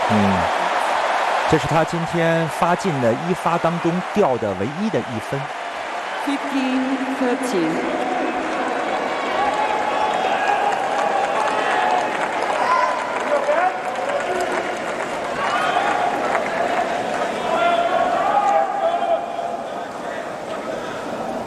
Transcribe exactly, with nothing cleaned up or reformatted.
嗯，这是他今天发进的一发当中掉的唯一的一分。 fifteen thirteen。